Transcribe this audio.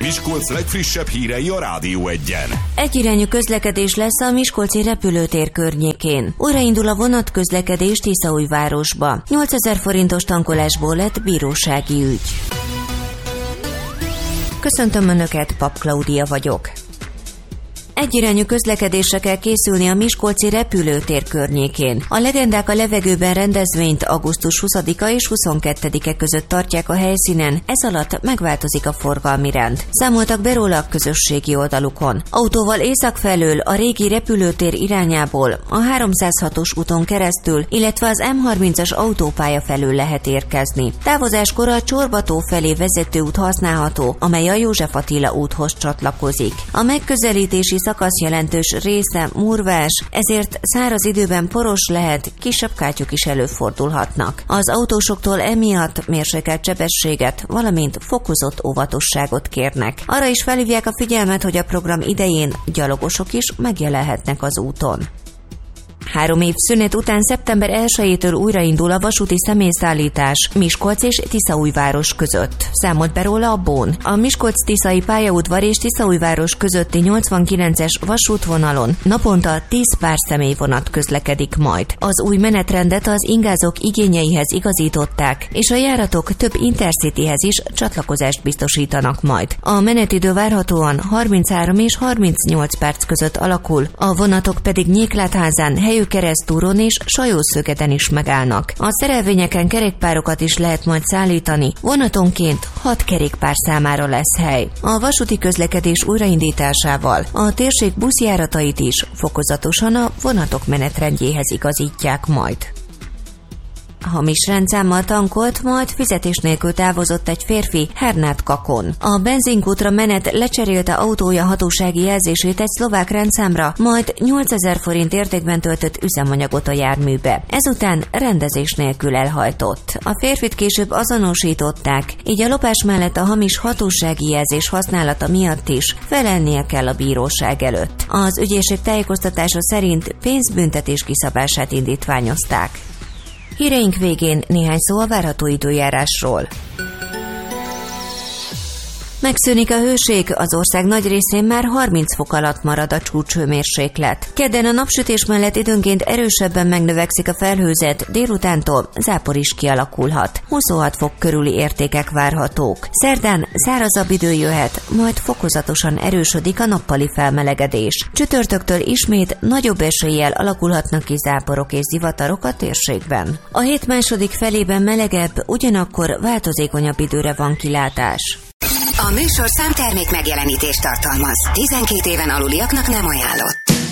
Miskolc legfrissebb hírei a Rádió Egyen. Egyirányú közlekedés lesz a miskolci repülőtér környékén. Újraindul a vonatközlekedés Tiszaújvárosba. 8000 forintos tankolásból lett bírósági ügy. Köszöntöm Önöket, Pap Klaudia vagyok. Egyirányú közlekedésre kell készülni a miskolci repülőtér környékén. A Legendák a levegőben rendezvényt augusztus 20-a és 22-e között tartják a helyszínen, ez alatt megváltozik a forgalmi rend. Számoltak be róla a közösségi oldalukon. Autóval észak felől a régi repülőtér irányából a 306-os úton keresztül, illetve az M30-as autópálya felől lehet érkezni. Távozáskor a Csorbató felé vezető út használható, amely a József Attila úthoz csatlakozik. A megközelítési szakasz jelentős része murvás, ezért száraz időben poros lehet, kisebb kátyuk is előfordulhatnak. Az autósoktól emiatt mérsékelt sebességet, valamint fokozott óvatosságot kérnek. Arra is felhívják a figyelmet, hogy a program idején gyalogosok is megjelenhetnek az úton. 3 év szünet után szeptember 1-től újraindul a vasúti személyszállítás Miskolc és Tiszaújváros között. Számolt be róla a BON. A Miskolc-Tiszai pályaudvar és Tiszaújváros közötti 89-es vasútvonalon naponta 10 pár személyvonat közlekedik majd. Az új menetrendet az ingázók igényeihez igazították, és a járatok több Intercityhez is csatlakozást biztosítanak majd. A menetidő várhatóan 33 és 38 perc között alakul, a vonatok pedig Nyéklátházán, Helyőkeresztúron és Sajószögeten is megállnak. A szerelvényeken kerékpárokat is lehet majd szállítani, vonatonként 6 kerékpár számára lesz hely. A vasúti közlekedés újraindításával a térség buszjáratait is fokozatosan a vonatok menetrendjéhez igazítják majd. Hamis rendszámmal tankolt, majd fizetés nélkül távozott egy férfi Hernád-Kakon. A benzinkútra menet lecserélte autója hatósági jelzését egy szlovák rendszámra, majd 8000 forint értékben töltött üzemanyagot a járműbe. Ezután rendezés nélkül elhajtott. A férfit később azonosították, így a lopás mellett a hamis hatósági jelzés használata miatt is felelnie kell a bíróság előtt. Az ügyészség tájékoztatása szerint pénzbüntetés kiszabását indítványozták. Híreink végén néhány szó a várható időjárásról. Megszűnik a hőség, az ország nagy részén már 30 fok alatt marad a csúcshőmérséklet. Kedden a napsütés mellett időnként erősebben megnövekszik a felhőzet, délutántól zápor is kialakulhat. 26 fok körüli értékek várhatók. Szerdán szárazabb idő jöhet, majd fokozatosan erősödik a nappali felmelegedés. Csütörtöktől ismét nagyobb eséllyel alakulhatnak ki záporok és zivatarok a térségben. A hét második felében melegebb, ugyanakkor változékonyabb időre van kilátás. A műsor számtermék megjelenítést tartalmaz. 12 éven aluliaknak nem ajánlott.